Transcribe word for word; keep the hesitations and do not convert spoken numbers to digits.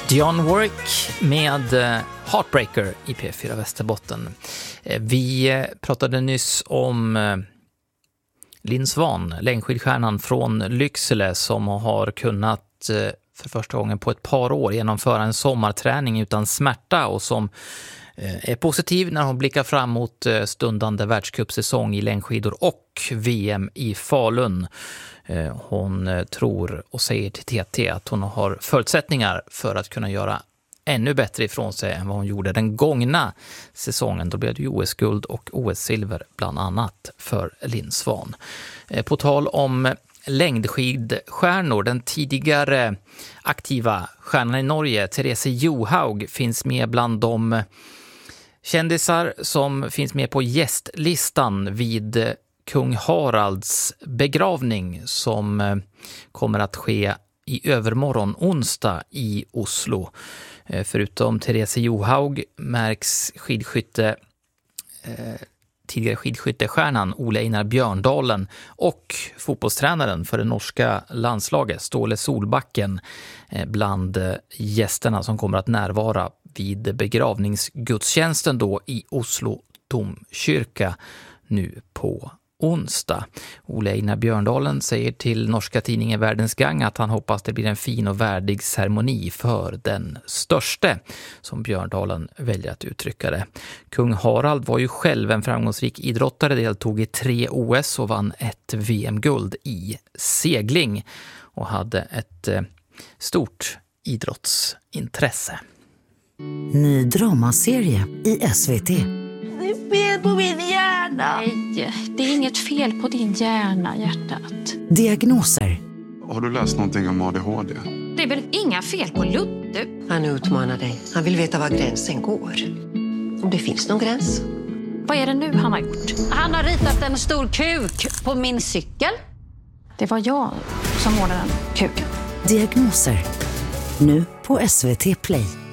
Dionne Warwick med Heartbreaker i P fyra Västerbotten. Vi pratade nyss om Linn Svahn, längdskidstjärnan från Lycksele, som har kunnat för första gången på ett par år genomföra en sommarträning utan smärta och som är positiv när hon blickar fram mot stundande världscupsäsong i längdskidor och V M i Falun. Hon tror och säger till T T att hon har förutsättningar för att kunna göra ännu bättre ifrån sig än vad hon gjorde den gångna säsongen. Då blev det O S-guld och O S-silver bland annat för Linn Svahn. På tal om längdskidstjärnor, den tidigare aktiva stjärnan i Norge, Therese Johaug, finns med bland de kändisar som finns med på gästlistan vid kung Haralds begravning som kommer att ske i övermorgon onsdag i Oslo. Förutom Therese Johaug märks skidskytte, eh, tidigare skidskyttestjärnan Ole Einar Björndalen och fotbollstränaren för det norska landslaget Ståle Solbacken eh, bland gästerna som kommer att närvara vid begravningsgudstjänsten då i Oslo domkyrka nu på onsdag. Ole Einar Björndalen säger till norska tidningen Världens Gang att han hoppas det blir en fin och värdig ceremoni för den störste, som Björndalen väljer att uttrycka det. Kung Harald var ju själv en framgångsrik idrottare, deltog i tre O S och vann ett V M-guld i segling och hade ett eh, stort idrottsintresse. Ny dramaserie i S V T. Det är fel på min hjärna. Nej, det är inget fel på din hjärna, hjärtat. Diagnoser. Har du läst någonting om A D H D? Det är väl inga fel på Ludde? Han utmanar dig. Han vill veta var gränsen går. Om det finns någon gräns. Vad är det nu han har gjort? Han har ritat en stor kuk på min cykel. Det var jag som målade den kuken. Diagnoser. Nu på S V T Play.